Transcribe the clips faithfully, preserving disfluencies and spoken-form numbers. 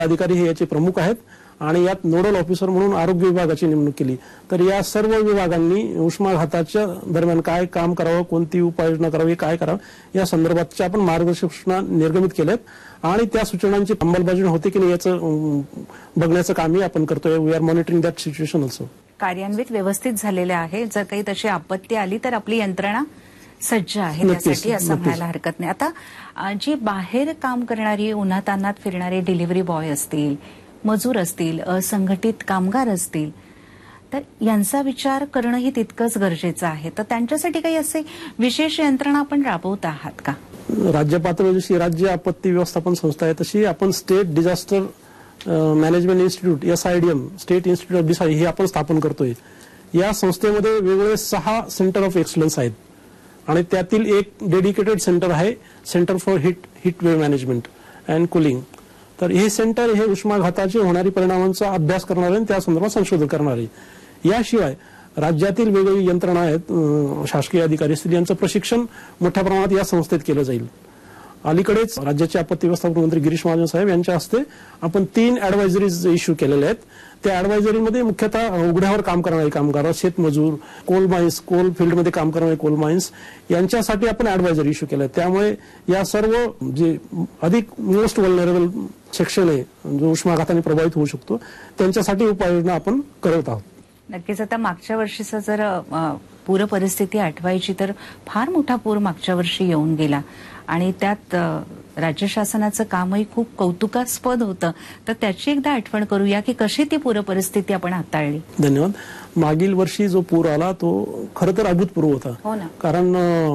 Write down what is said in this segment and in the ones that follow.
अधिकारी हे याचे प्रमुख आहेत आणि यात नोडल ऑफिसर म्हणून आरोग्य विभागाची नेमणूक केली। तर या सर्व विभागांनी उष्माघाताच्या दरम्यान काय काम करावं, कोणती उपाययोजना करावी, काय करावं या संदर्भातच्या आपण मार्गदर्शक सूचना निर्गमित केल्यात आणि त्या सूचनांची अंमलबजावणी होते की नाही याचं बघण्याचं कामही आपण करतोय। We R monitoring that situation also. कार्यान्वित व्यवस्थित झालेले आहे। जर काही तशी आपत्ती आली तर आपली यंत्रणा सज्ज आहे त्यासाठी असं म्हणायला हरकत नाही। आता जी बाहेर काम करणारी उन्हातान्हात फिरणारे डिलिव्हरी बॉय असतील, मजूर असतील, असंघटित कामगार असतील, तर यांचा विचार करणंही तितकंच गरजेचं आहे। तर त्यांच्यासाठी काही असे विशेष यंत्रणा आपण राबवत आहात का? राज्य पातळीवर जशी राज्य आपत्ती व्यवस्थापन संस्था आहे तशी आपण state disaster management institute S I D M state institute of disaster हे आपण स्थापन करतोय। या संस्थेमध्ये वेगवेगळे सहा सेंटर ऑफ एक्सलन्स आहेत आणि त्यातील एक डेडिकेटेड सेंटर आहे centre for hit hit wave management and cooling. तर हे सेंटर हे उष्माघाताचे होणारी परिणामांचा अभ्यास करणारे आणि त्या संदर्भात संशोधन करणारे। याशिवाय राज्यातील वेगवेगळी यंत्रणा आहेत, शासकीय अधिकारी असतील, यांचं प्रशिक्षण मोठ्या प्रमाणात या संस्थेत केलं जाईल। अलीकडेच राज्याचे आपत्ती व्यवस्थापन मंत्री गिरीश महाजन साहेब यांच्या हस्ते आपण तीन ऍडवायझरीज इश्यू केलेल्या आहेत। त्या ऍडवायझरीमध्ये मुख्यतः उघड्यावर काम करणारे कामगार, शेतमजूर, कोल माइन्स, कोल फील्डमध्ये काम करणारे कोल माइन्स यांच्यासाठी आपण ऍडवायझरी इश्यू केल्या। त्यामुळे या सर्व जे अधिक मोस्ट व्हल्नरेबल सेक्शन आहे जो उष्माघाताने प्रभावित होऊ शकतो त्यांच्यासाठी उपाययोजना आपण करत आहोत। नक्कीच। आता मागच्या वर्षीचा जर पूर परिस्थिती आठवायची तर फार मोठा पूर मागच्या वर्षी येऊन गेला आणि त्यात राज्य शासनाचं कामही खूप कौतुकास्पद होतं। तर त्याची एकदा आठवण करूया की कशी ती पूर परिस्थिती आपण हाताळली। धन्यवाद। मागील वर्षी जो पूर आला तो खरं तर अभूतपूर्व होता। हो ना। कारण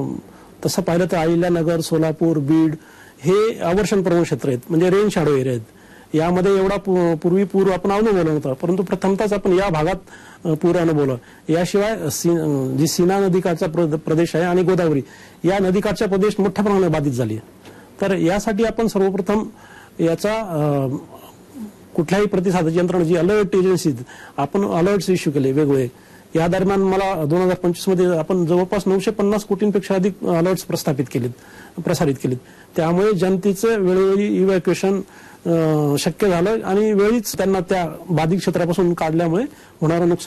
तसं पाहिलं तर अहिल्यानगर, सोलापूर, बीड हे आवर्षण प्रवण क्षेत्र आहेत, म्हणजे रेन शॅडो एरिया आहेत। यामध्ये एवढा पूर्वी पूर आपण अनुभवला नव्हता, परंतु प्रथमतःच आपण या भागात पूर अनुभवला। याशिवाय जी सीना नदीकाठचा प्रदेश आहे आणि गोदावरी या नदीकाठचा प्रदेश मोठ्या प्रमाणात बाधित झाली। तर यासाठी आपण सर्वप्रथम याचा कुठल्याही प्रतिसादाची यंत्रणा जी अलर्ट एजन्सी आपण अलर्ट्स इश्यू केले वेगवेगळे। या दरम्यान मला दोन हजार पंचवीस मध्ये आपण जवळपास नऊशे पन्नास कोटींपेक्षा अधिक अलर्ट्स प्रस्थापित केलेत प्रसारित केलेत। त्यामुळे जनतेचं वेळोवेळी इव्हॅक्युएशन शक्य झालं आणि वेळीच त्यांना त्या बाधित क्षेत्रापासून काढल्यामुळे होणारं नुकसान